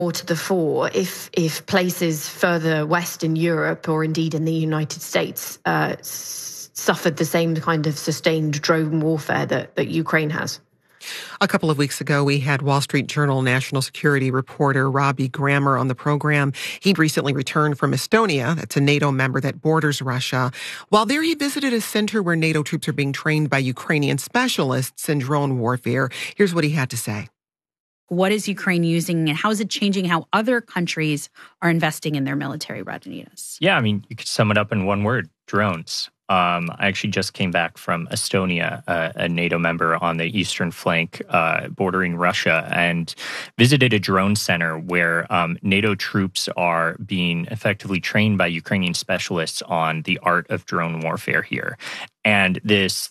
more to the fore if places further west in Europe or indeed in the United States suffered the same kind of sustained drone warfare that Ukraine has. A couple of weeks ago, we had Wall Street Journal national security reporter Robbie Grammer on the program. He'd recently returned from Estonia. That's a NATO member that borders Russia. While there, he visited a center where NATO troops are being trained by Ukrainian specialists in drone warfare. Here's what he had to say. What is Ukraine using, and how is it changing how other countries are investing in their military readiness? Yeah, I mean, you could sum it up in one word: drones. I actually just came back from Estonia, a NATO member on the eastern flank bordering Russia, and visited a drone center where NATO troops are being effectively trained by Ukrainian specialists on the art of drone warfare here. And this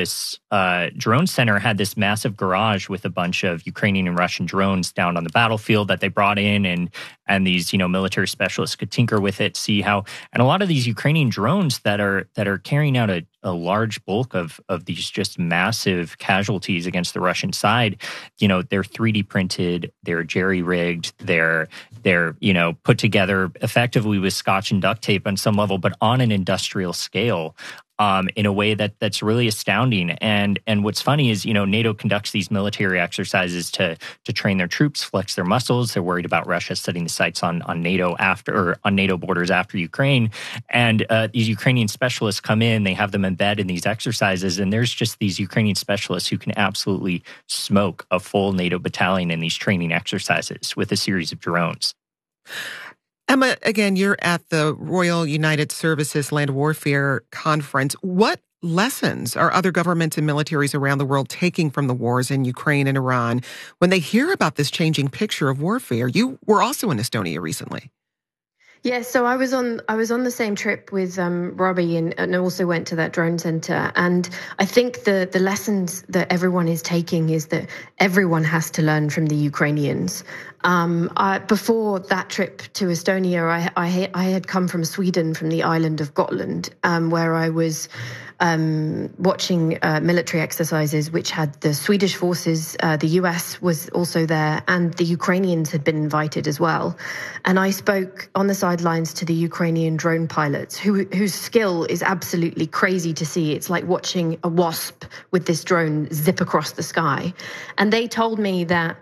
drone center had this massive garage with a bunch of Ukrainian and Russian drones down on the battlefield that they brought in, and these military specialists could tinker with it, see how. And a lot of these Ukrainian drones that are carrying out a large bulk of these just massive casualties against the Russian side, they're 3D printed, they're jerry rigged, they're put together effectively with scotch and duct tape on some level, but on an industrial scale. In a way that's really astounding. And what's funny is, NATO conducts these military exercises to train their troops, flex their muscles. They're worried about Russia setting the sights on NATO on NATO borders after Ukraine. And these Ukrainian specialists come in, they have them embed in these exercises, and there's just these Ukrainian specialists who can absolutely smoke a full NATO battalion in these training exercises with a series of drones. Emma, again, you're at the Royal United Services Land Warfare Conference. What lessons are other governments and militaries around the world taking from the wars in Ukraine and Iran when they hear about this changing picture of warfare? You were also in Estonia recently. Yeah, so I was on the same trip with Robbie and also went to that drone center. And I think the lessons that everyone is taking is that everyone has to learn from the Ukrainians. Before that trip to Estonia, I had come from Sweden, from the island of Gotland, where I was watching military exercises which had the Swedish forces, the US was also there, and the Ukrainians had been invited as well. And I spoke on the sidelines to the Ukrainian drone pilots, whose skill is absolutely crazy to see. It's like watching a wasp with this drone zip across the sky. And they told me that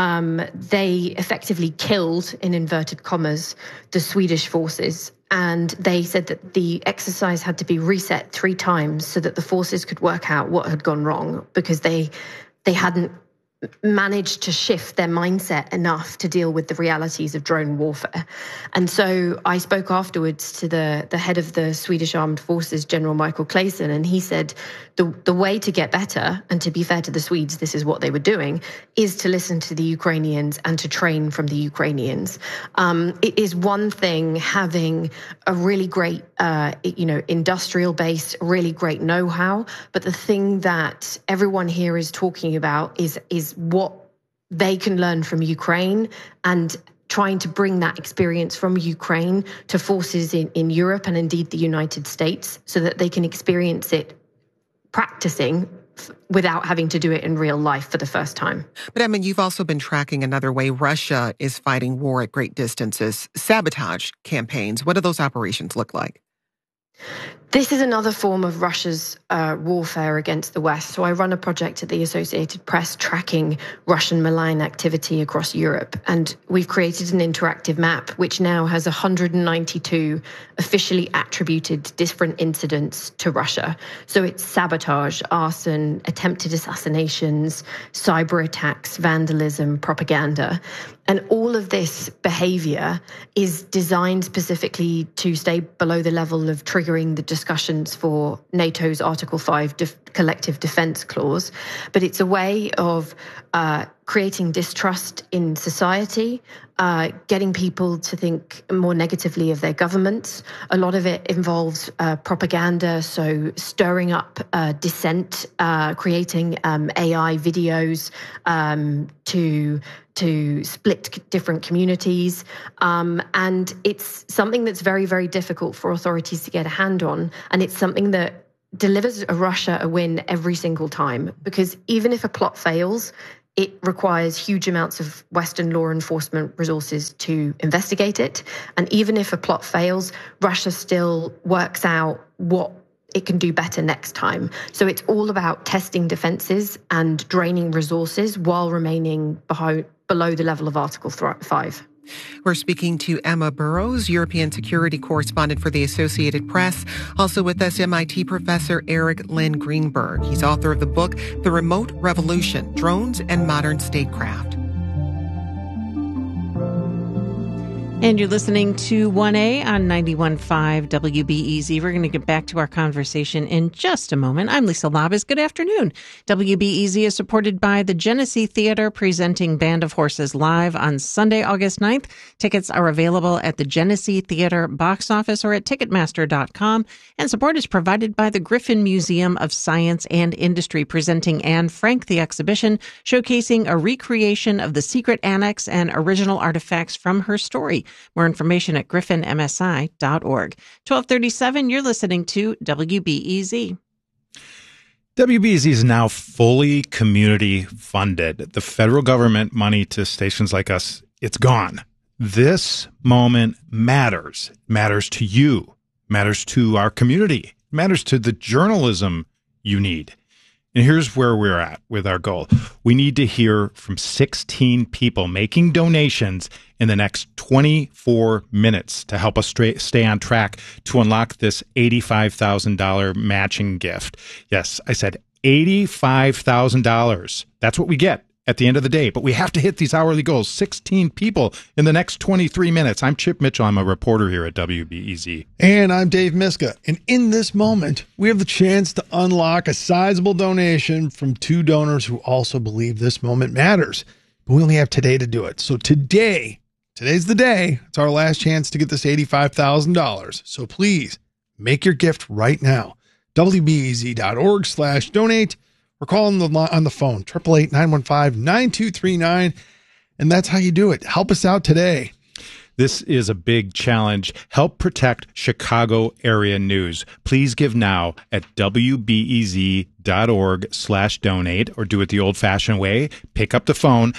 they effectively killed, in inverted commas, the Swedish forces. And they said that the exercise had to be reset 3 times so that the forces could work out what had gone wrong, because they hadn't managed to shift their mindset enough to deal with the realities of drone warfare. And so I spoke afterwards to the head of the Swedish Armed Forces, General Michael Claesson, and he said the way to get better, and to be fair to the Swedes, this is what they were doing, is to listen to the Ukrainians and to train from the Ukrainians. It is one thing having a really great, industrial base, really great know-how, but the thing that everyone here is talking about is what they can learn from Ukraine, and trying to bring that experience from Ukraine to forces in Europe and indeed the United States, so that they can experience it practicing without having to do it in real life for the first time. But I mean, you've also been tracking another way Russia is fighting war at great distances, sabotage campaigns. What do those operations look like? This is another form of Russia's warfare against the West. So I run a project at the Associated Press tracking Russian malign activity across Europe. And we've created an interactive map which now has 192 officially attributed different incidents to Russia. So it's sabotage, arson, attempted assassinations, cyber attacks, vandalism, propaganda. And all of this behavior is designed specifically to stay below the level of triggering the discussions for NATO's Article 5 collective defense clause. But it's a way of creating distrust in society, getting people to think more negatively of their governments. A lot of it involves propaganda, so stirring up dissent, creating AI videos to split different communities. And it's something that's very, very difficult for authorities to get a hand on. And it's something that delivers Russia a win every single time, because even if a plot fails, it requires huge amounts of Western law enforcement resources to investigate it. And even if a plot fails, Russia still works out what it can do better next time. So it's all about testing defenses and draining resources while remaining below the level of Article 5. We're speaking to Emma Burrows, European security correspondent for the Associated Press. Also with us, MIT professor Eric Lynn Greenberg. He's author of the book, The Remote Revolution, Drones and Modern Statecraft. And you're listening to 1A on 91.5 WBEZ. We're going to get back to our conversation in just a moment. I'm Lisa Labus. Good afternoon. WBEZ is supported by the Genesee Theater, presenting Band of Horses live on Sunday, August 9th. Tickets are available at the Genesee Theater box office or at Ticketmaster.com. And support is provided by the Griffin Museum of Science and Industry, presenting Anne Frank, the exhibition, showcasing a recreation of the secret annex and original artifacts from her story. More information at griffinmsi.org. 1237, you're listening to WBEZ. WBEZ is now fully community funded. The federal government money to stations like us, it's gone. This moment matters. Matters to you. Matters to our community. Matters to the journalism you need. And here's where we're at with our goal. We need to hear from 16 people making donations in the next 24 minutes to help us stay on track to unlock this $85,000 matching gift. Yes, I said $85,000. That's what we get at the end of the day. But we have to hit these hourly goals. 16 people in the next 23 minutes. I'm Chip Mitchell. I'm a reporter here at WBEZ. And I'm Dave Miska. And in this moment, we have the chance to unlock a sizable donation from two donors who also believe this moment matters. But we only have today to do it. So today's the day. It's our last chance to get this $85,000. So please make your gift right now. WBEZ.org/donate. Or call on the phone, 888-915-9239. And that's how you do it. Help us out today. This is a big challenge. Help protect Chicago area news. Please give now at WBEZ.org/donate, or do it the old-fashioned way. Pick up the phone,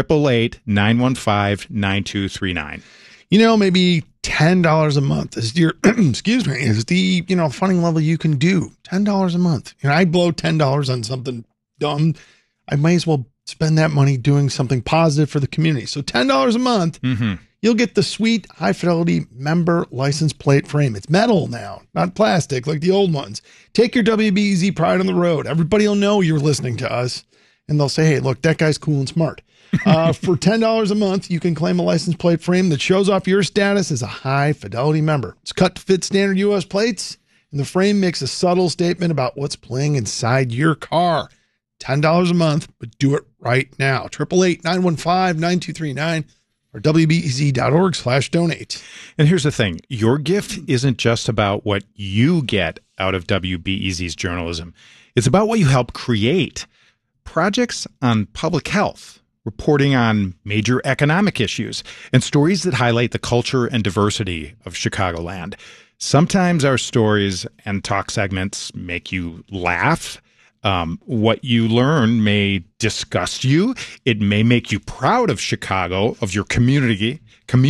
888-915-9239. Maybe $10 a month is your, is the, funding level you can do. $10 a month. I blow $10 on something dumb. I might as well spend that money doing something positive for the community. So $10 a month, you'll get the sweet high fidelity member license plate frame. It's metal now, not plastic like the old ones. Take your WBEZ pride on the road. Everybody will know you're listening to us, and they'll say, hey, look, that guy's cool and smart. For $10 a month, you can claim a license plate frame that shows off your status as a high fidelity member. It's cut to fit standard U.S. plates, and the frame makes a subtle statement about what's playing inside your car. $10 a month, but do it right now. 888-915-9239 or WBEZ.org/donate. And here's the thing. Your gift isn't just about what you get out of WBEZ's journalism. It's about what you help create. Projects on public health, reporting on major economic issues, and stories that highlight the culture and diversity of Chicagoland. Sometimes our stories and talk segments make you laugh. What you learn may disgust you. It may make you proud of Chicago, of your community.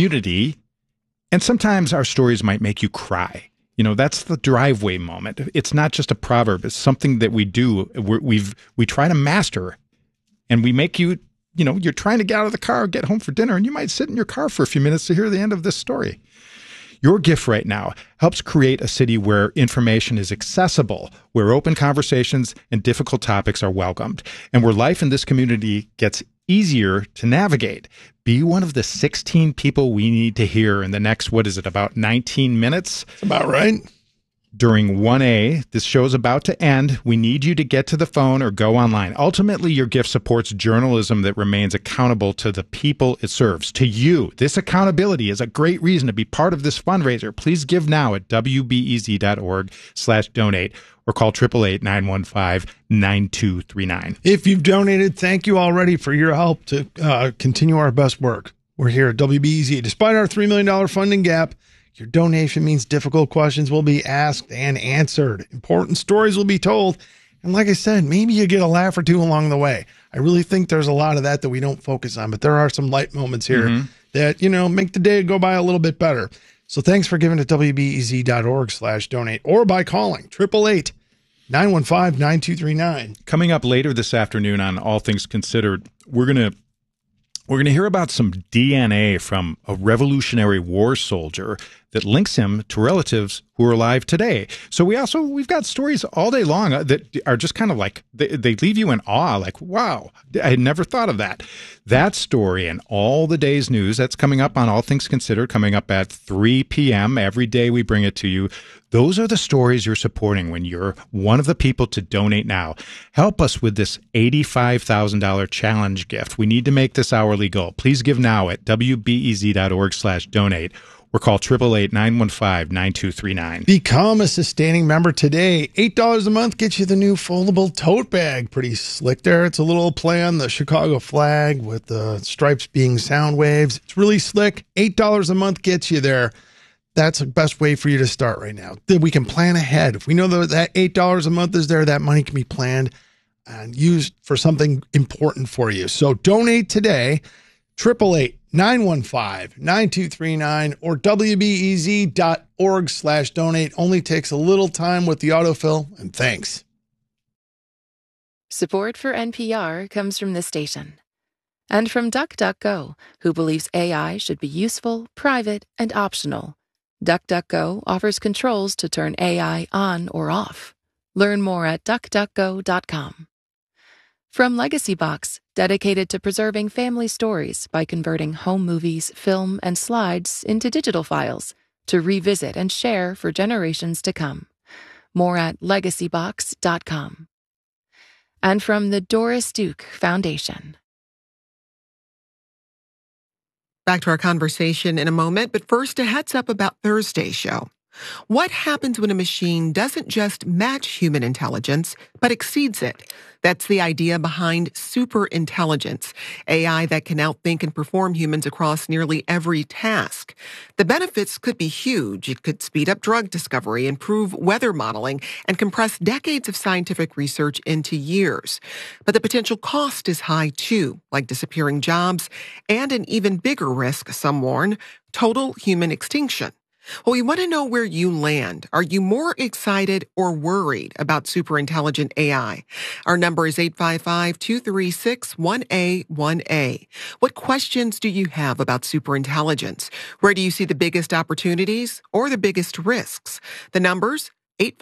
And sometimes our stories might make you cry. That's the driveway moment. It's not just a proverb. It's something that we do. We try to master, and we make you, you're trying to get out of the car, get home for dinner, and you might sit in your car for a few minutes to hear the end of this story. Your gift right now helps create a city where information is accessible, where open conversations and difficult topics are welcomed, and where life in this community gets easier to navigate. Be one of the 16 people we need to hear in the next, about 19 minutes? That's about right. During 1A, this show's about to end. We need you to get to the phone or go online. Ultimately, your gift supports journalism that remains accountable to the people it serves, to you. This accountability is a great reason to be part of this fundraiser. Please give now at WBEZ.org/donate or call 888-915-9239. If you've donated, thank you already for your help to continue our best work. We're here at WBEZ. Despite our $3 million funding gap, your donation means difficult questions will be asked and answered. Important stories will be told, And like I said, maybe you get a laugh or two along the way. I really think there's a lot of that we don't focus on, but there are some light moments here that, make the day go by a little bit better. So thanks for giving to WBEZ.org/donate or by calling 888-915-9239. Coming up later this afternoon on All Things Considered, we're going to hear about some DNA from a Revolutionary War soldier that links him to relatives who are alive today. So we've got stories all day long that are just kind of like, they leave you in awe, like, wow, I had never thought of that. That story and all the day's news, that's coming up on All Things Considered, coming up at 3 p.m. Every day we bring it to you. Those are the stories you're supporting when you're one of the people to donate now. Help us with this $85,000 challenge gift. We need to make this hourly goal. Please give now at WBEZ.org/donate. Or call 888-915-9239. Become a sustaining member today. $8 a month gets you the new foldable tote bag. Pretty slick there. It's a little play on the Chicago flag with the stripes being sound waves. It's really slick. $8 a month gets you there. That's the best way for you to start right now. We can plan ahead. If we know that $8 a month is there, that money can be planned and used for something important for you. So donate today. 888-915-9239 or WBEZ.org/donate. Only takes a little time with the autofill, and thanks. Support for NPR comes from this station and from DuckDuckGo, who believes AI should be useful, private, and optional. DuckDuckGo offers controls to turn AI on or off. Learn more at duckduckgo.com. From Legacy Box, dedicated to preserving family stories by converting home movies, film, and slides into digital files to revisit and share for generations to come. More at legacybox.com. And from the Doris Duke Foundation. Back to our conversation in a moment, but first a heads up about Thursday's show. What happens when a machine doesn't just match human intelligence, but exceeds it? That's the idea behind superintelligence, AI that can outthink and perform humans across nearly every task. The benefits could be huge. It could speed up drug discovery, improve weather modeling, and compress decades of scientific research into years. But the potential cost is high too, like disappearing jobs and an even bigger risk, some warn, total human extinction. Well, we want to know where you land. Are you more excited or worried about superintelligent AI? Our number is 855-236-1A1A. What questions do you have about superintelligence? Where do you see the biggest opportunities or the biggest risks? The numbers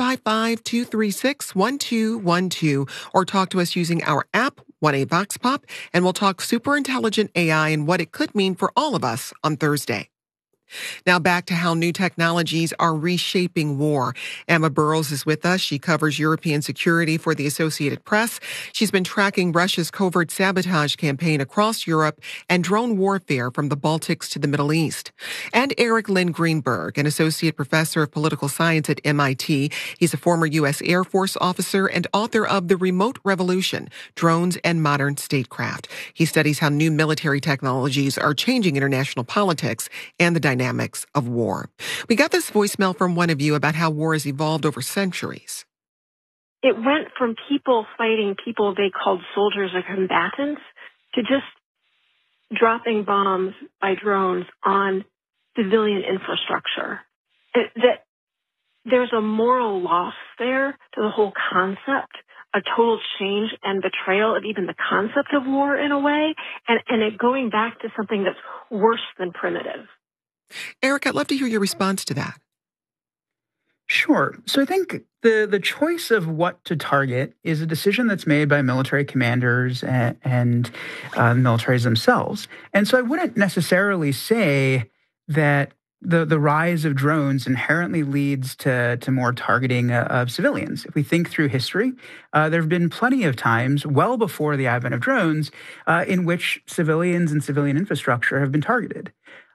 855-236-1212 or talk to us using our app, 1A Vox Pop, and we'll talk superintelligent AI and what it could mean for all of us on Thursday. Now back to how new technologies are reshaping war. Emma Burrows is with us. She covers European security for the Associated Press. She's been tracking Russia's covert sabotage campaign across Europe and drone warfare from the Baltics to the Middle East. And Eric Lynn Greenberg, an associate professor of political science at MIT. He's a former U.S. Air Force officer and author of The Remote Revolution, Drones and Modern Statecraft. He studies how new military technologies are changing international politics and the dynamics of war. We got this voicemail from one of you about how war has evolved over centuries. It went from people fighting people they called soldiers or combatants to just dropping bombs by drones on civilian infrastructure. That there's a moral loss there to the whole concept, a total change and betrayal of even the concept of war in a way, and it going back to something that's worse than primitive. Eric, I'd love to hear your response to that. Sure. So I think the choice of what to target is a decision that's made by military commanders and militaries themselves. And so I wouldn't necessarily say that the rise of drones inherently leads to more targeting of civilians. If we think through history, there have been plenty of times, well before the advent of drones, in which civilians and civilian infrastructure have been targeted.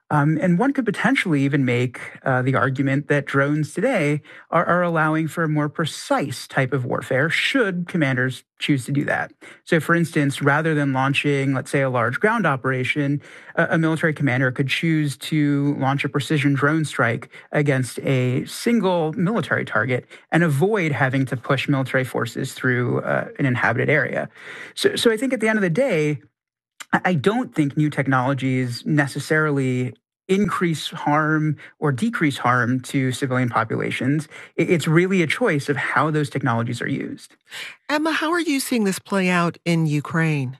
And one could potentially even make the argument that drones today are allowing for a more precise type of warfare should commanders choose to do that. So, for instance, rather than launching, let's say, a large ground operation, a military commander could choose to launch a precision drone strike against a single military target and avoid having to push military forces through an inhabited area. So I think at the end of the day, I don't think new technologies necessarily increase harm or decrease harm to civilian populations. It's really a choice of how those technologies are used. Emma, how are you seeing this play out in Ukraine?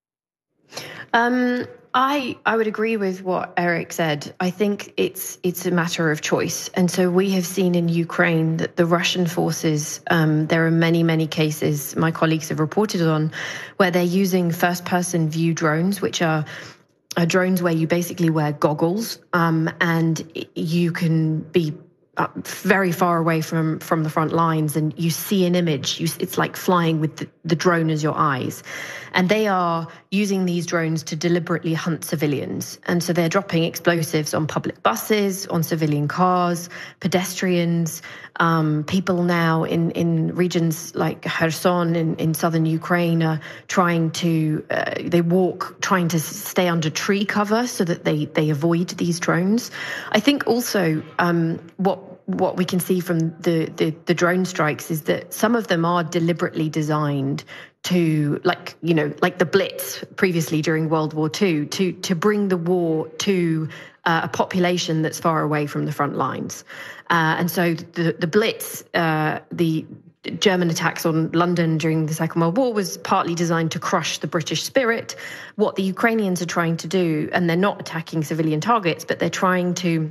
I would agree with what Eric said. I think it's a matter of choice. And so we have seen in Ukraine that the Russian forces, there are many cases my colleagues have reported on, where they're using first-person view drones, which are drones where you basically wear goggles and you can be very far away from the front lines, and you see an image. It's like flying with the drone as your eyes. And they are using these drones to deliberately hunt civilians. And so they're dropping explosives on public buses, on civilian cars, pedestrians, people now in regions like Kherson in southern Ukraine are trying to, they walk, trying to stay under tree cover so that they avoid these drones. I think also what we can see from the drone strikes is that some of them are deliberately designed to, like the Blitz previously during World War II, to bring the war to a population that's far away from the front lines. And so the Blitz, the German attacks on London during the Second World War was partly designed to crush the British spirit. What the Ukrainians are trying to do, and they're not attacking civilian targets, but they're trying to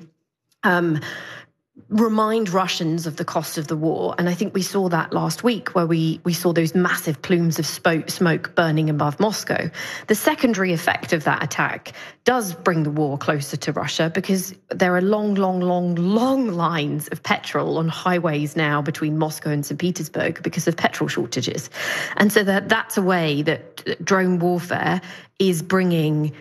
remind Russians of the cost of the war. And I think we saw that last week where we saw those massive plumes of smoke burning above Moscow. The secondary effect of that attack does bring the war closer to Russia because there are long lines of petrol on highways now between Moscow and St. Petersburg because of petrol shortages. And so that's a way that drone warfare is bringing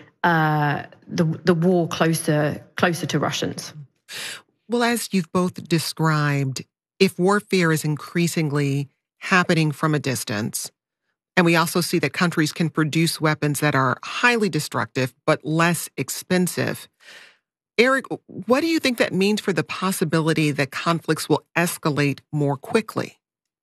the war closer to Russians. Well, as you've both described, if warfare is increasingly happening from a distance, and we also see that countries can produce weapons that are highly destructive but less expensive, Eric, what do you think that means for the possibility that conflicts will escalate more quickly?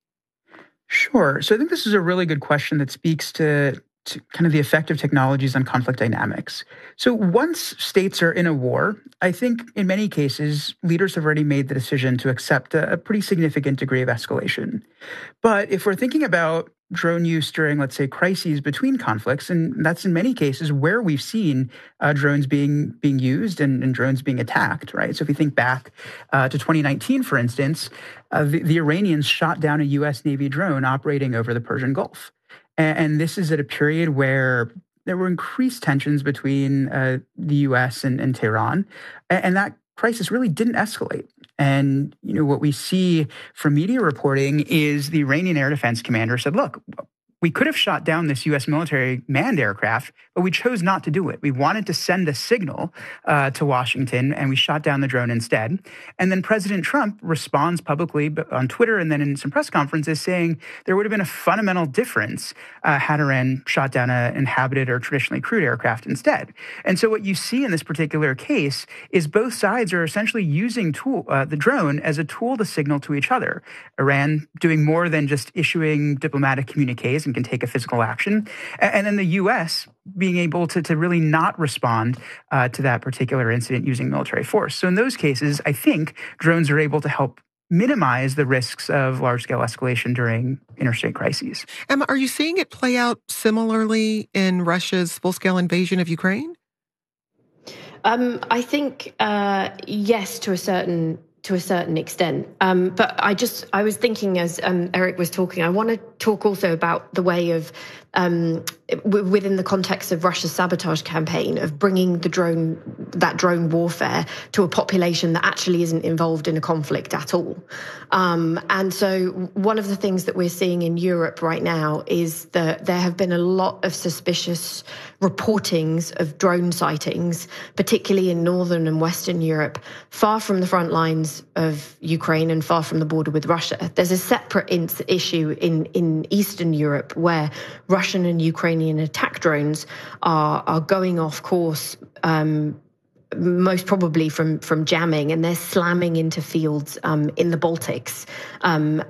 Sure. So I think this is a really good question that speaks to kind of the effect of technologies on conflict dynamics. So once states are in a war, I think in many cases, leaders have already made the decision to accept a pretty significant degree of escalation. But if we're thinking about drone use during, let's say, crises between conflicts, and that's in many cases where we've seen drones being used and drones being attacked, right? So if you think back to 2019, for instance, the Iranians shot down a U.S. Navy drone operating over the Persian Gulf. And this is at a period where there were increased tensions between the U.S. and Tehran, and that crisis really didn't escalate. And what we see from media reporting is the Iranian air defense commander said, look, we could have shot down this U.S. military manned aircraft, but we chose not to do it. We wanted to send a signal to Washington, and we shot down the drone instead. And then President Trump responds publicly on Twitter and then in some press conferences saying there would have been a fundamental difference had Iran shot down an inhabited or traditionally crewed aircraft instead. And so what you see in this particular case is both sides are essentially using the drone as a tool to signal to each other. Iran doing more than just issuing diplomatic communiques and can take a physical action. And then the U.S. being able to really not respond to that particular incident using military force. So in those cases, I think drones are able to help minimize the risks of large-scale escalation during interstate crises. Emma, are you seeing it play out similarly in Russia's full-scale invasion of Ukraine? I think, yes, to a certain extent. But I was thinking as Eric was talking, I want to talk also about the way of within the context of Russia's sabotage campaign of bringing that drone warfare to a population that actually isn't involved in a conflict at all. And so one of the things that we're seeing in Europe right now is that there have been a lot of suspicious reportings of drone sightings, particularly in northern and western Europe, far from the front lines of Ukraine and far from the border with Russia. There's a separate issue in Eastern Europe where Russian and Ukrainian attack drones are going off course, most probably from jamming, and they're slamming into fields in the Baltics. And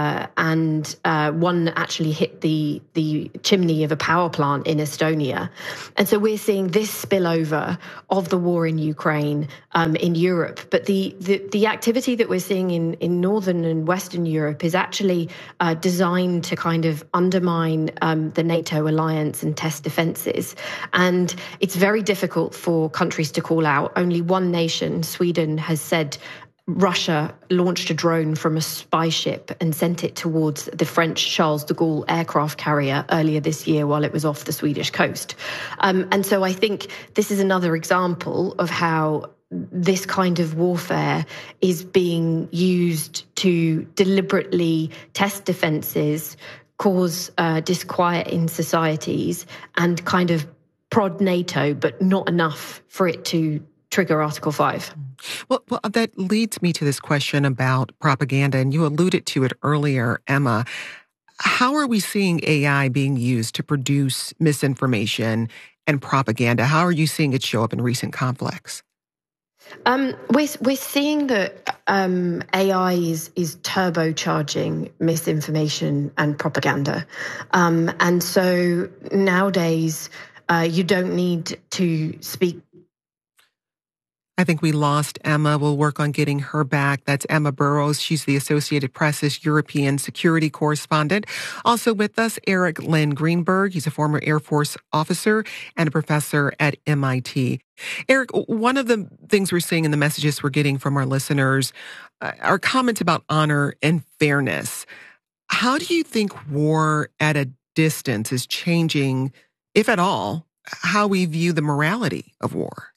one actually hit the chimney of a power plant in Estonia. And so we're seeing this spillover of the war in Ukraine in Europe. But the activity that we're seeing in northern and western Europe is actually designed to kind of undermine the NATO alliance and test defenses. And it's very difficult for countries to call out. Only one nation, Sweden, has said Russia launched a drone from a spy ship and sent it towards the French Charles de Gaulle aircraft carrier earlier this year while it was off the Swedish coast. And so I think this is another example of how this kind of warfare is being used to deliberately test defenses, cause disquiet in societies, and kind of prod NATO, but not enough for it to trigger Article 5. Well, that leads me to this question about propaganda, and you alluded to it earlier, Emma. How are we seeing AI being used to produce misinformation and propaganda? How are you seeing it show up in recent conflicts? We're seeing that AI is turbocharging misinformation and propaganda. And so nowadays, you don't need to speak. I think we lost Emma. We'll work on getting her back. That's Emma Burrows. She's the Associated Press's European security correspondent. Also with us, Eric Lynn Greenberg. He's a former Air Force officer and a professor at MIT. Eric, one of the things we're seeing in the messages we're getting from our listeners are comments about honor and fairness. How do you think war at a distance is changing, if at all, how we view the morality of war?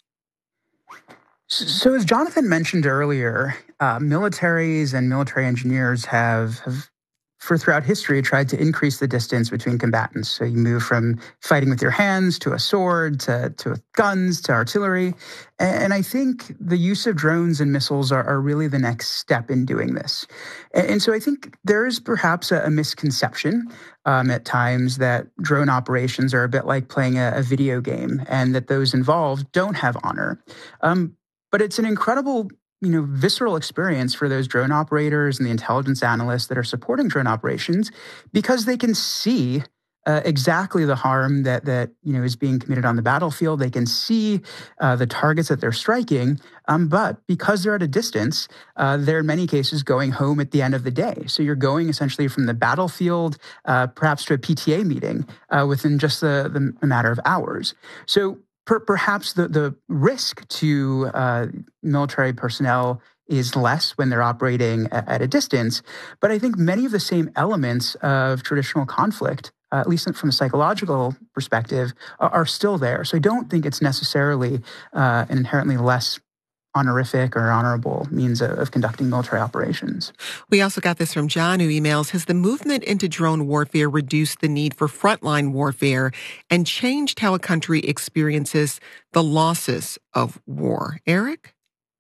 So as Jonathan mentioned earlier, militaries and military engineers have throughout history tried to increase the distance between combatants. So you move from fighting with your hands to a sword, to guns, to artillery. And I think the use of drones and missiles are really the next step in doing this. And so I think there is perhaps a misconception at times that drone operations are a bit like playing a video game and that those involved don't have honor. But it's an incredible, visceral experience for those drone operators and the intelligence analysts that are supporting drone operations because they can see exactly the harm that is being committed on the battlefield. They can see the targets that they're striking, but because they're at a distance, they're in many cases going home at the end of the day. So you're going essentially from the battlefield, perhaps to a PTA meeting within just the matter of hours. So perhaps the risk to military personnel is less when they're operating at a distance. But I think many of the same elements of traditional conflict, at least from a psychological perspective, are still there. So I don't think it's necessarily an inherently less honorific or honorable means of conducting military operations. We also got this from John, who emails, has the movement into drone warfare reduced the need for frontline warfare and changed how a country experiences the losses of war? Eric?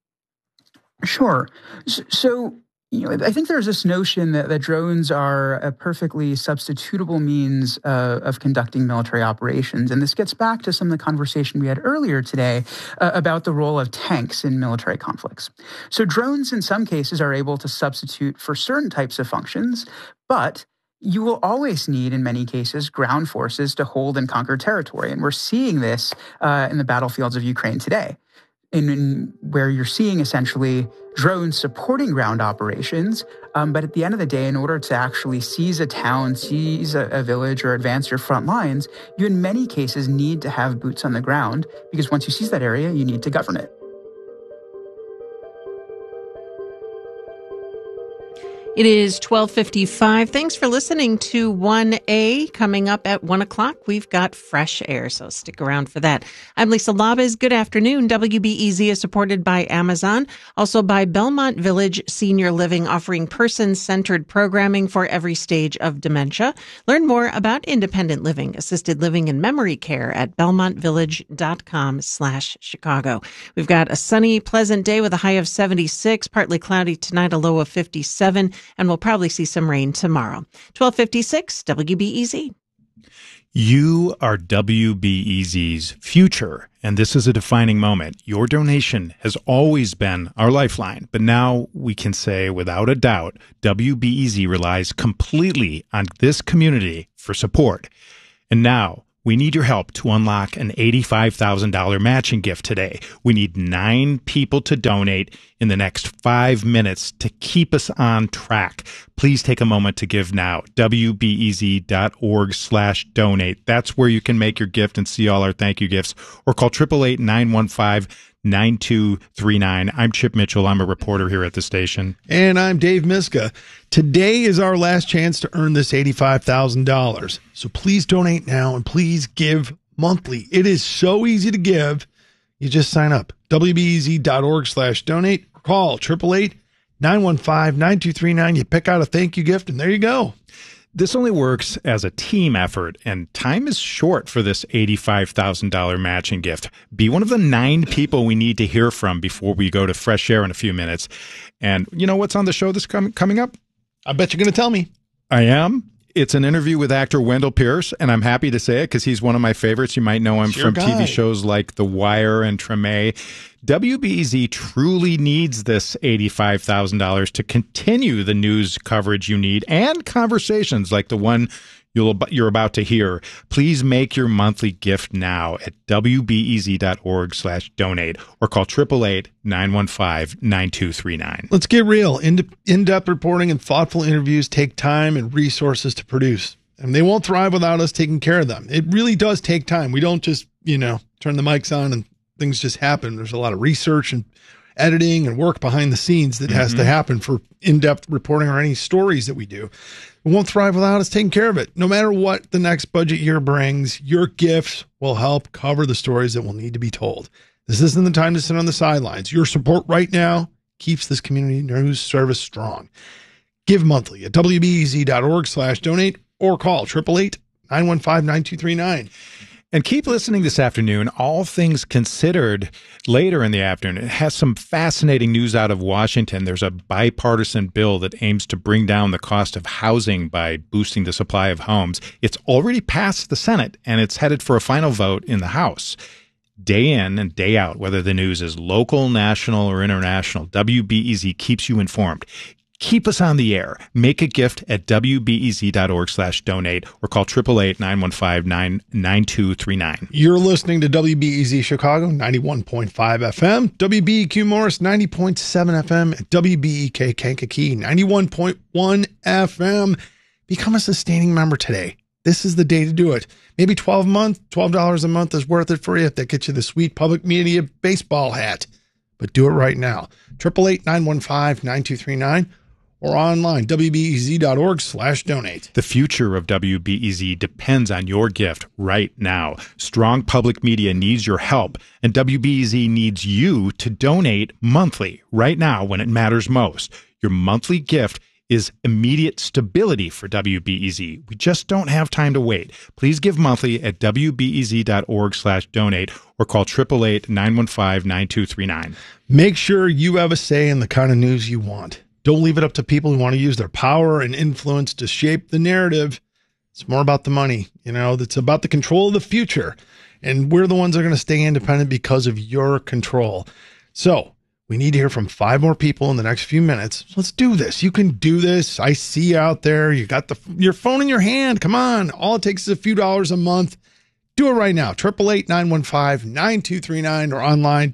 Sure. So I think there's this notion that drones are a perfectly substitutable means of conducting military operations. And this gets back to some of the conversation we had earlier today about the role of tanks in military conflicts. So drones in some cases are able to substitute for certain types of functions, but you will always need, in many cases, ground forces to hold and conquer territory. And we're seeing this in the battlefields of Ukraine today. In where you're seeing essentially drones supporting ground operations. But at the end of the day, in order to actually seize a town, seize a village, or advance your front lines, you in many cases need to have boots on the ground, because once you seize that area, you need to govern it. It is 12:55. Thanks for listening to 1A. Coming up at 1 o'clock, we've got Fresh Air, so stick around for that. I'm Lisa Labez. Good afternoon. WBEZ is supported by Amazon, also by Belmont Village Senior Living, offering person-centered programming for every stage of dementia. Learn more about independent living, assisted living, and memory care at belmontvillage.com/Chicago. We've got a sunny, pleasant day with a high of 76, partly cloudy tonight, a low of 57. And we'll probably see some rain tomorrow. 12:56 WBEZ. You are WBEZ's future, and this is a defining moment. Your donation has always been our lifeline, but now we can say without a doubt, WBEZ relies completely on this community for support. And now, we need your help to unlock an $85,000 matching gift today. We need 9 people to donate in the next 5 minutes to keep us on track. Please take a moment to give now. WBEZ.org/donate. That's where you can make your gift and see all our thank you gifts. Or call 888-915-9239. I'm Chip Mitchell. I'm a reporter here at the station. And I'm Dave Miska. Today is our last chance to earn this $85,000. So please donate now and please give monthly. It is so easy to give. You just sign up. WBEZ.org/donate or call 888-915-9239. You pick out a thank you gift and there you go. This only works as a team effort, and time is short for this $85,000 matching gift. Be one of the 9 people we need to hear from before we go to Fresh Air in a few minutes. And you know what's on the show this coming up? I bet you're going to tell me. I am. It's an interview with actor Wendell Pierce, and I'm happy to say it because he's one of my favorites. You might know him from TV shows like The Wire and Treme. WBEZ truly needs this $85,000 to continue the news coverage you need and conversations like the one you're about to hear. Please make your monthly gift now at WBEZ.org/donate or call 888-915-9239. Let's get real. In-depth reporting and thoughtful interviews take time and resources to produce, and they won't thrive without us taking care of them. It really does take time. We don't just, turn the mics on and things just happen. There's a lot of research and editing and work behind the scenes that has to happen for in-depth reporting or any stories that we do. It won't thrive without us taking care of it. No matter what the next budget year brings, your gifts will help cover the stories that will need to be told. This isn't the time to sit on the sidelines. Your support right now keeps this community news service strong. Give monthly at WBEZ.org/donate or call 888-915-9239. And keep listening this afternoon. All Things Considered later in the afternoon. It has some fascinating news out of Washington. There's a bipartisan bill that aims to bring down the cost of housing by boosting the supply of homes. It's already passed the Senate, and it's headed for a final vote in the House. Day in and day out, whether the news is local, national, or international, WBEZ keeps you informed. Keep us on the air. Make a gift at WBEZ.org/donate or call 888-915-9239. You're listening to WBEZ Chicago, 91.5 FM, WBEQ Morris, 90.7 FM, and WBEK Kankakee, 91.1 FM. Become a sustaining member today. This is the day to do it. Maybe $12 a month is worth it for you. That gets you the sweet public media baseball hat. But do it right now. 888-915-9239. Or online, WBEZ.org/donate. The future of WBEZ depends on your gift right now. Strong public media needs your help, and WBEZ needs you to donate monthly right now when it matters most. Your monthly gift is immediate stability for WBEZ. We just don't have time to wait. Please give monthly at WBEZ.org/donate or call 888-915-9239. Make sure you have a say in the kind of news you want. Don't leave it up to people who want to use their power and influence to shape the narrative. It's more about the money. It's about the control of the future. And we're the ones that are going to stay independent because of your control. So we need to hear from 5 more people in the next few minutes. Let's do this. You can do this. I see you out there. You got your phone in your hand. Come on. All it takes is a few dollars a month. Do it right now. 888-915-9239 or online,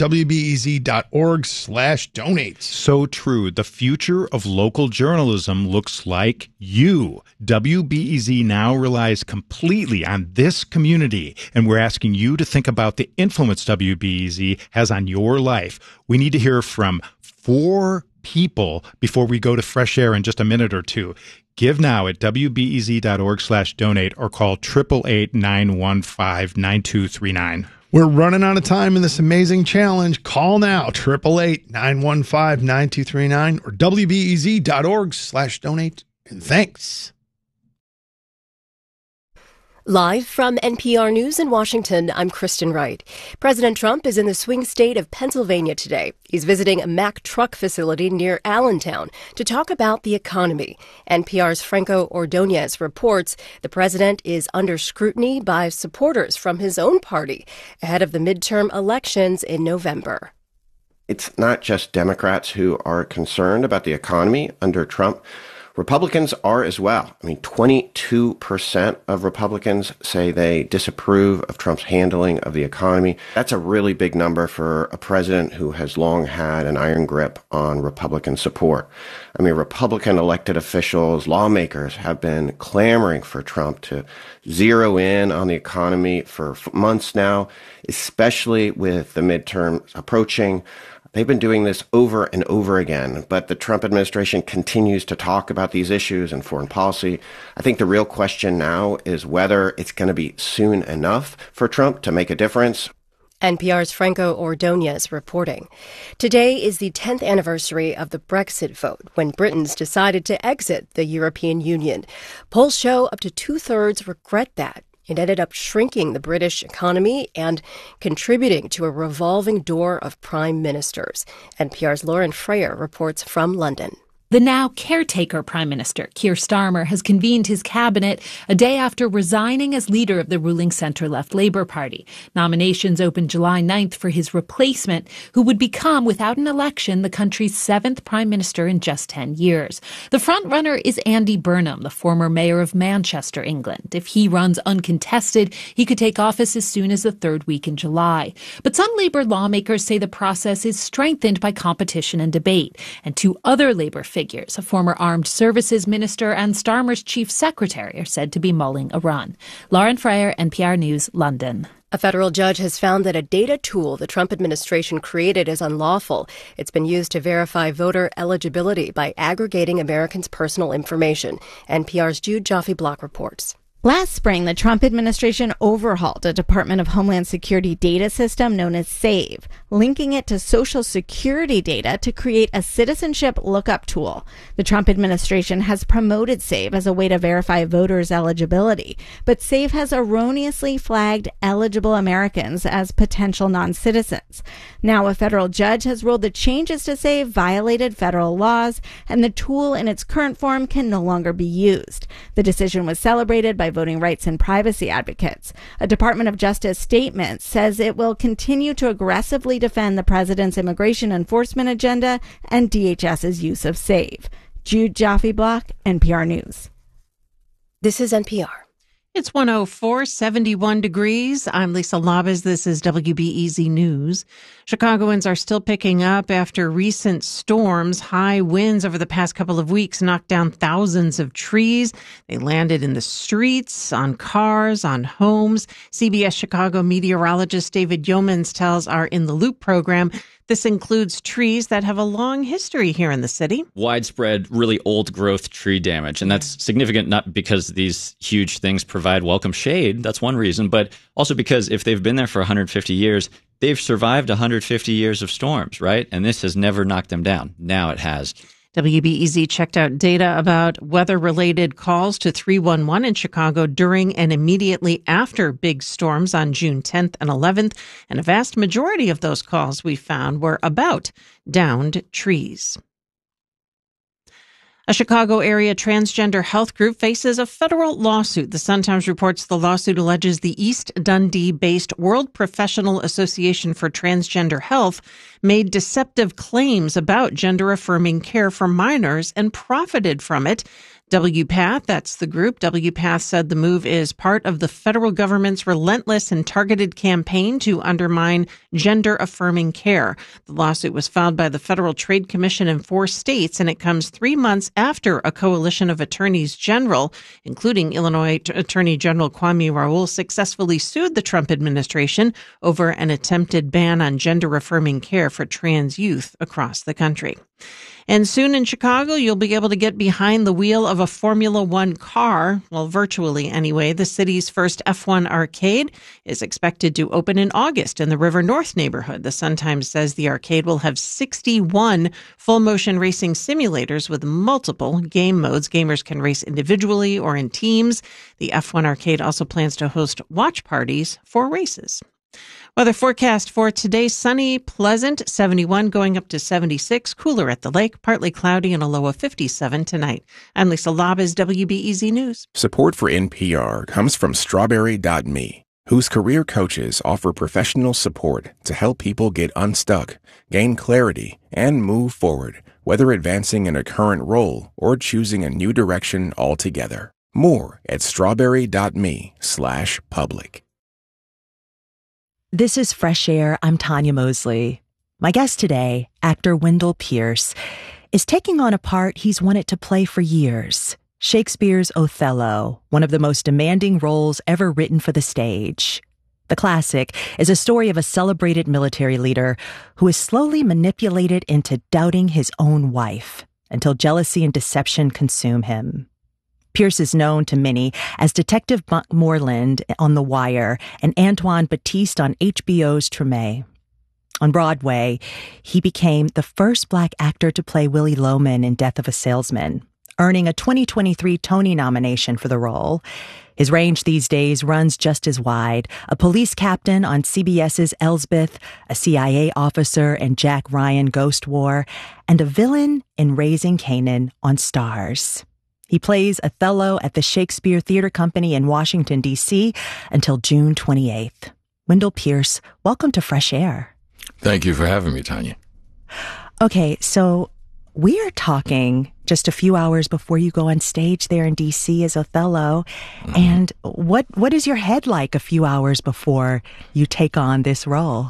WBEZ.org/donate. So true. The future of local journalism looks like you. WBEZ now relies completely on this community, and we're asking you to think about the influence WBEZ has on your life. We need to hear from 4 people before we go to fresh air in just a minute or two. Give now at wbez.org/donate or call 888-915-9239. We're running out of time in this amazing challenge. Call now, 888-915-9239 or wbez.org/donate. And thanks. Live from NPR News in Washington, I'm Kristen Wright. President Trump is in the swing state of Pennsylvania today. He's visiting a Mack truck facility near Allentown to talk about the economy. NPR's Franco Ordonez reports the president is under scrutiny by supporters from his own party ahead of the midterm elections in November. It's not just Democrats who are concerned about the economy under Trump. Republicans are as well. 22% of Republicans say they disapprove of Trump's handling of the economy. That's a really big number for a president who has long had an iron grip on Republican support. Republican elected officials, lawmakers have been clamoring for Trump to zero in on the economy for months now, especially with the midterms approaching. They've been doing this over and over again, but the Trump administration continues to talk about these issues and foreign policy. I think the real question now is whether it's going to be soon enough for Trump to make a difference. NPR's Franco Ordonez reporting. Today is the 10th anniversary of the Brexit vote, when Britons decided to exit the European Union. Polls show up to two-thirds regret that. It ended up shrinking the British economy and contributing to a revolving door of prime ministers. NPR's Lauren Freyer reports from London. The now caretaker Prime Minister, Keir Starmer, has convened his cabinet a day after resigning as leader of the ruling centre-left Labour Party. Nominations opened July 9th for his replacement, who would become, without an election, the country's 7th Prime Minister in just 10 years. The frontrunner is Andy Burnham, the former mayor of Manchester, England. If he runs uncontested, he could take office as soon as the third week in July. But some Labour lawmakers say the process is strengthened by competition and debate. And two other Labour figures, a former Armed Services Minister and Starmer's Chief Secretary, are said to be mulling a run. Lauren Freyer, NPR News, London. A federal judge has found that a data tool the Trump administration created is unlawful. It's been used to verify voter eligibility by aggregating Americans' personal information. NPR's Jude Joffe-Block reports. Last spring, the Trump administration overhauled a Department of Homeland Security data system known as SAVE, linking it to Social Security data to create a citizenship lookup tool. The Trump administration has promoted SAVE as a way to verify voters' eligibility, but SAVE has erroneously flagged eligible Americans as potential non-citizens. Now, a federal judge has ruled the changes to SAVE violated federal laws, and the tool in its current form can no longer be used. The decision was celebrated by voting rights and privacy advocates. A Department of Justice statement says it will continue to aggressively defend the president's immigration enforcement agenda and DHS's use of SAVE. Jude Joffe-Block, NPR News. This is NPR. It's 104, 71 degrees. I'm Lisa Labas. This is WBEZ News. Chicagoans are still picking up after recent storms. High winds over the past couple of weeks knocked down thousands of trees. They landed in the streets, on cars, on homes. CBS Chicago meteorologist David Yeomans tells our In the Loop program this includes trees that have a long history here in the city. Widespread, really old growth tree damage. And that's significant not because these huge things provide welcome shade. That's one reason. But also because if they've been there for 150 years, they've survived 150 years of storms, right? And this has never knocked them down. Now it has. WBEZ checked out data about weather-related calls to 311 in Chicago during and immediately after big storms on June 10th and 11th, and a vast majority of those calls we found were about downed trees. A Chicago area transgender health group faces a federal lawsuit. The Sun-Times reports the lawsuit alleges the East Dundee-based World Professional Association for Transgender Health made deceptive claims about gender-affirming care for minors and profited from it. WPATH, that's the group. WPATH said the move is part of the federal government's relentless and targeted campaign to undermine gender-affirming care. The lawsuit was filed by the Federal Trade Commission in 4 states, and it comes 3 months after a coalition of attorneys general, including Illinois Attorney General Kwame Raoul, successfully sued the Trump administration over an attempted ban on gender-affirming care for trans youth across the country. And soon in Chicago, you'll be able to get behind the wheel of a Formula One car. Well, virtually anyway. The city's first F1 arcade is expected to open in August in the River North neighborhood. The Sun-Times says the arcade will have 61 full-motion racing simulators with multiple game modes. Gamers can race individually or in teams. The F1 arcade also plans to host watch parties for races. Weather forecast for today, sunny, pleasant, 71 going up to 76, cooler at the lake, partly cloudy and a low of 57 tonight. I'm Lisa Labas, WBEZ News. Support for NPR comes from Strawberry.me, whose career coaches offer professional support to help people get unstuck, gain clarity, and move forward, whether advancing in a current role or choosing a new direction altogether. More at strawberry.me/public. This is Fresh Air. I'm Tanya Mosley. My guest today, actor Wendell Pierce, is taking on a part he's wanted to play for years. Shakespeare's Othello, one of the most demanding roles ever written for the stage. The classic is a story of a celebrated military leader who is slowly manipulated into doubting his own wife until jealousy and deception consume him. Pierce is known to many as Detective Buck Moreland on The Wire and Antoine Batiste on HBO's Treme. On Broadway, he became the first Black actor to play Willie Loman in Death of a Salesman, earning a 2023 Tony nomination for the role. His range these days runs just as wide: a police captain on CBS's Elsbeth, a CIA officer in Jack Ryan Ghost War, and a villain in Raising Kanan on Starz. He plays Othello at the Shakespeare Theater Company in Washington, D.C. until June 28th. Wendell Pierce, welcome to Fresh Air. Thank you for having me, Tanya. Okay, so we are talking just a few hours before you go on stage there in D.C. as Othello. Mm-hmm. And what is your head like a few hours before you take on this role?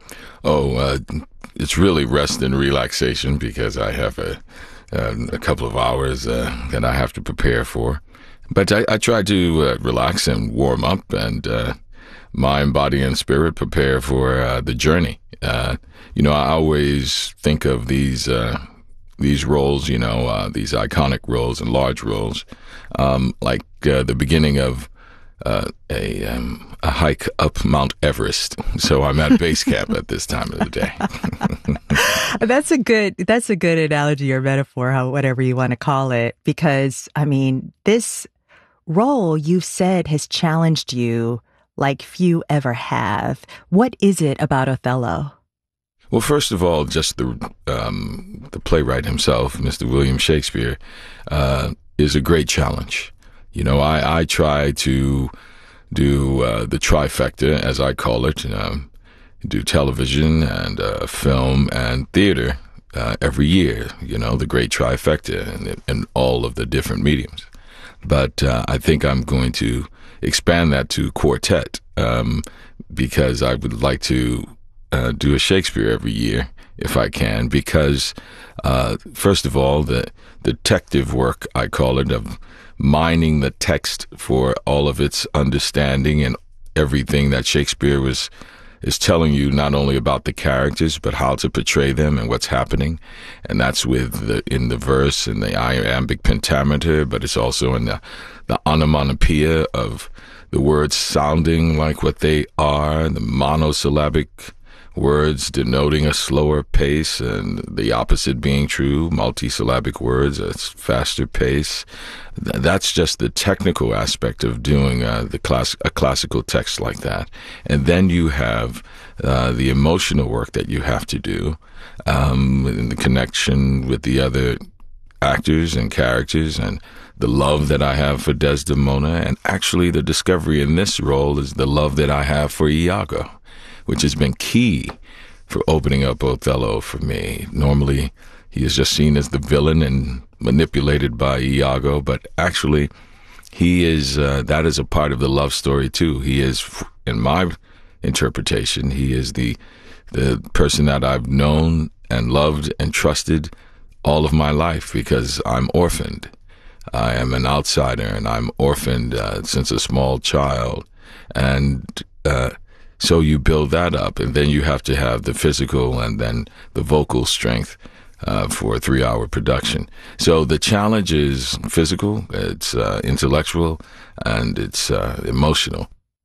It's really rest and relaxation because I have a couple of hours that I have to prepare for. But I try to relax and warm up and mind, body, and spirit prepare for the journey. I always think of these roles, these iconic roles and large roles, like the beginning of a hike up Mount Everest. So I'm at base camp at this time of the day. That's a good analogy or metaphor, whatever you want to call it, because this role you've said has challenged you like few ever have. What is it about Othello? Well, first of all, just the playwright himself, Mr. William Shakespeare, is a great challenge. I try to do the trifecta, as I call it, do television and film and theater every year, the great trifecta and all of the different mediums. But I think I'm going to expand that to quartet because I would like to do a Shakespeare every year if I can, because first of all, the detective work, I call it, of mining the text for all of its understanding and everything that Shakespeare is telling you, not only about the characters, but how to portray them and what's happening. And that's in the verse and the iambic pentameter, but it's also in the onomatopoeia of the words sounding like what they are, the monosyllabic words denoting a slower pace, and the opposite being true, multisyllabic words, a faster pace. That's just the technical aspect of doing a classical text like that. And then you have the emotional work that you have to do in the connection with the other actors and characters, and the love that I have for Desdemona. And actually the discovery in this role is the love that I have for Iago, which has been key for opening up Othello for me. Normally, he is just seen as the villain and manipulated by Iago, but actually, he is that is a part of the love story too. He is, in my interpretation, he is the person that I've known and loved and trusted all of my life because I'm orphaned. I am an outsider, and I'm orphaned since a small child, and So you build that up, and then you have to have the physical and then the vocal strength for a 3-hour production. So the challenge is physical, it's intellectual, and it's emotional.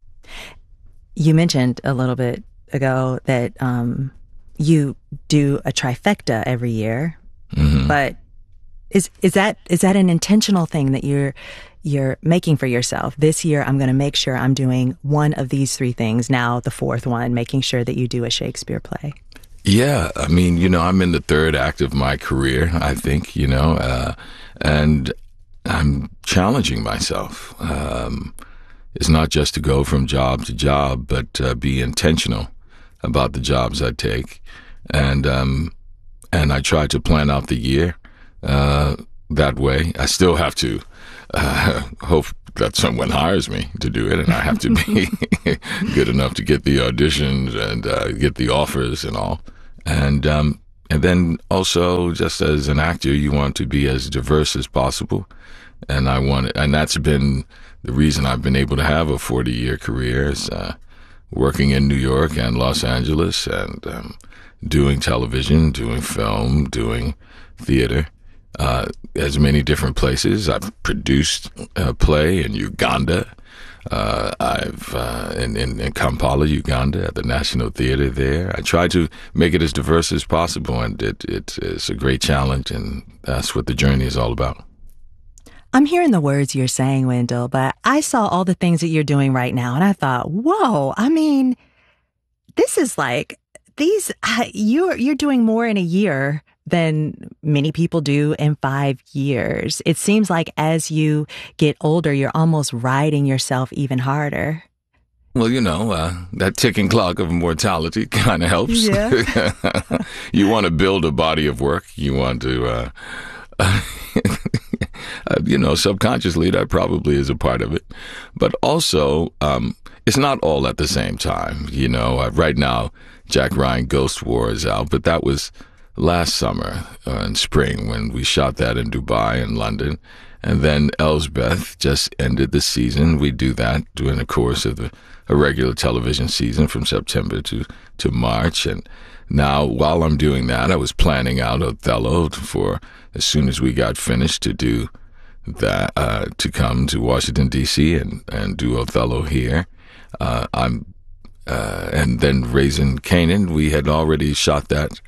You mentioned a little bit ago that you do a trifecta every year, but is that an intentional thing that you're making for yourself? This year, I'm going to make sure I'm doing one of these 3 things. Now, the 4th one, making sure that you do a Shakespeare play. Yeah, I mean, I'm in the 3rd act of my career, I think, and I'm challenging myself. It's not just to go from job to job, but be intentional about the jobs I take. And I try to plan out the year that way. I still have to hope that someone hires me to do it, and I have to be good enough to get the auditions and get the offers and all. And then also, just as an actor, you want to be as diverse as possible. And and that's been the reason I've been able to have a 40-year career, is working in New York and Los Angeles, and doing television, doing film, doing theater, as many different places. I've produced a play in Uganda. I've in Kampala, Uganda, at the National Theater there. I try to make it as diverse as possible, and it is a great challenge, and that's what the journey is all about. I'm hearing the words you're saying, Wendell, but I saw all the things that you're doing right now, and I thought, whoa, I mean, this is like you're doing more in a year than many people do in 5 years. It seems like as you get older, you're almost riding yourself even harder. Well, that ticking clock of mortality kind of helps. Yeah. You want to build a body of work. You want to, subconsciously, that probably is a part of it. But also, it's not all at the same time. Right now, Jack Ryan Ghost War is out, but that was last summer in spring when we shot that in Dubai and London. And then Elsbeth just ended the season. We do that during the course of a regular television season from September to March. And now, while I'm doing that, I was planning out Othello for as soon as we got finished to do that, to come to Washington, D.C. and do Othello here. And then Raising Kanan, we had already shot that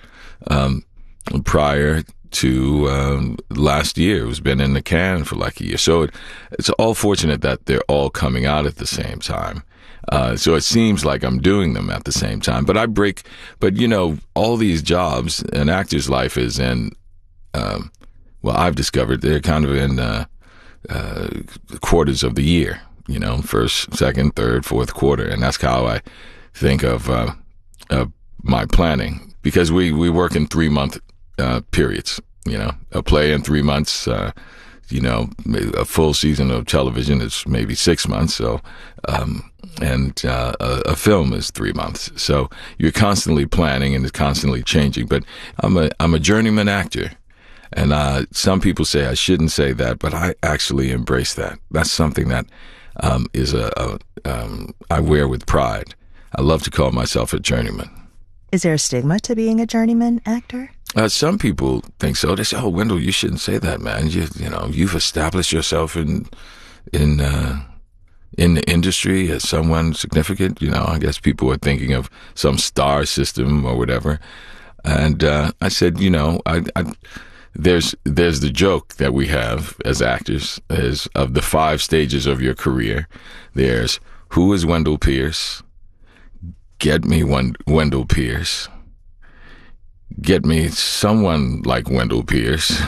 prior to last year. It was been in the can for like a year. So it's all fortunate that they're all coming out at the same time. So it seems like I'm doing them at the same time. But all these jobs, an actor's life is in, I've discovered they're kind of in quarters of the year, first, second, third, fourth quarter. And that's how I think of my planning, because we work in 3-month periods, a play in 3 months, a full season of television is maybe 6 months. So, and a film is 3 months. So you're constantly planning and it's constantly changing. But I'm a journeyman actor. And some people say I shouldn't say that, but I actually embrace that. That's something that is I wear with pride. I love to call myself a journeyman. Is there a stigma to being a journeyman actor? Some people think so. They say, "Oh, Wendell, you shouldn't say that, man. You've established yourself in the industry as someone significant." I guess people are thinking of some star system or whatever. And I said, there's the joke that we have as actors is of the 5 stages of your career. There's who is Wendell Pierce? Get me Wendell Pierce. Get me someone like Wendell Pierce.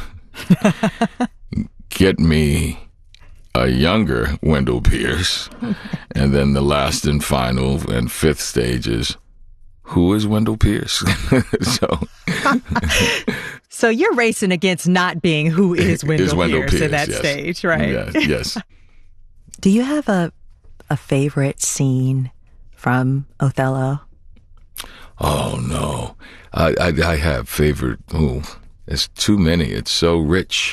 Get me a younger Wendell Pierce. And then the last and final and 5th stage is, who is Wendell Pierce? So you're racing against not being who is Wendell Pierce at that yes. stage, right? Yes. Do you have a favorite scene from Othello? Oh, no. I have favorite. It's too many. It's so rich.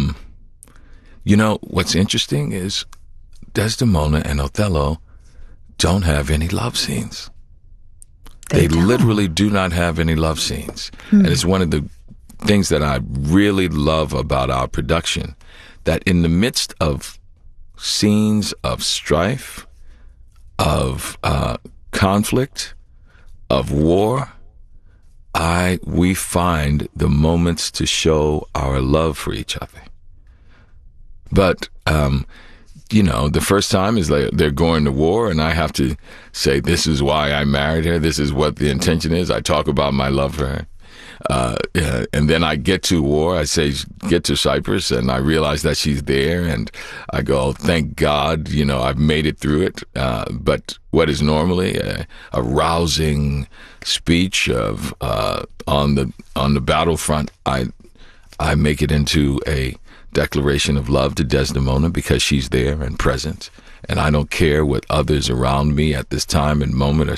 What's interesting is Desdemona and Othello don't have any love scenes. They literally do not have any love scenes. And it's one of the things that I really love about our production, that in the midst of scenes of strife, of conflict, of war, we find the moments to show our love for each other. But, the first time is they're going to war, and I have to say, this is why I married her. This is what the intention is. I talk about my love for her. And then I get to war. I say, get to Cyprus, and I realize that she's there, and I go, thank God, I've made it through it. But what is normally a rousing speech of on the battlefront, I make it into a declaration of love to Desdemona because she's there and present, and I don't care what others around me at this time and moment are